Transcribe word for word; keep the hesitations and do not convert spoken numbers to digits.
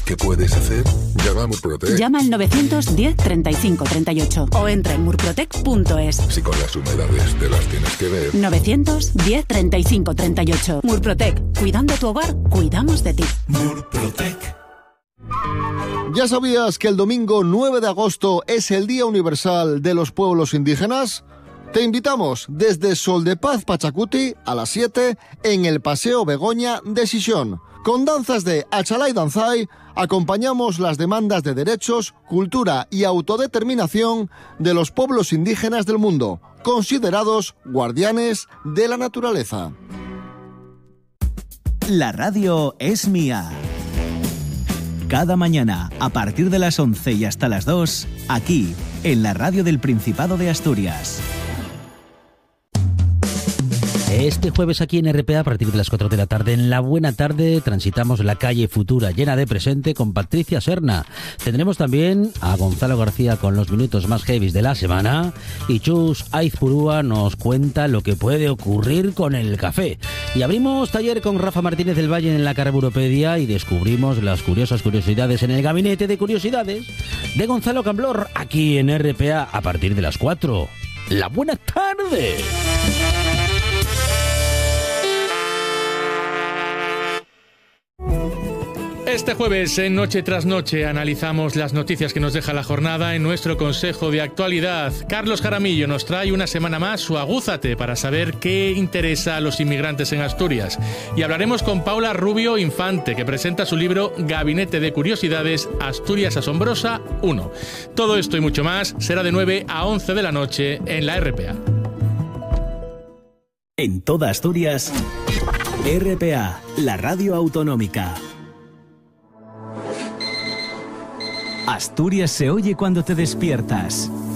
¿Qué puedes hacer? Llama a Murprotec. Llama al novecientos diez treinta y cinco treinta y ocho o entra en murprotec punto es. Si con las humedades te las tienes que ver. novecientos diez treinta y cinco treinta y ocho. Murprotec. Cuidando tu hogar, cuidamos de ti. Murprotec. ¿Ya sabías que el domingo nueve de agosto es el Día Universal de los Pueblos Indígenas? Te invitamos desde Sol de Paz Pachacuti a las siete en el Paseo Begoña de Sisión. Con danzas de Achalay Danzai acompañamos las demandas de derechos, cultura y autodeterminación de los pueblos indígenas del mundo, considerados guardianes de la naturaleza. La radio es mía. Cada mañana, a partir de las once y hasta las dos, aquí, en la radio del Principado de Asturias. Este jueves aquí en R P A, a partir de las cuatro de la tarde, en La Buena Tarde, transitamos la calle Futura llena de presente con Patricia Serna. Tendremos también a Gonzalo García con los minutos más heavies de la semana y Chus Aizpurúa nos cuenta lo que puede ocurrir con el café. Y abrimos taller con Rafa Martínez del Valle en la Carburopedia y descubrimos las curiosas curiosidades en el Gabinete de Curiosidades de Gonzalo Camblor, aquí en R P A a partir de las cuatro. ¡La Buena Tarde! Este jueves, en Noche tras Noche, analizamos las noticias que nos deja la jornada en nuestro Consejo de Actualidad. Carlos Jaramillo nos trae una semana más su Agúzate para saber qué interesa a los inmigrantes en Asturias. Y hablaremos con Paula Rubio Infante, que presenta su libro Gabinete de Curiosidades, Asturias Asombrosa uno. Todo esto y mucho más será de nueve a once de la noche en la R P A. En toda Asturias, R P A, la radio autonómica. Asturias se oye cuando te despiertas,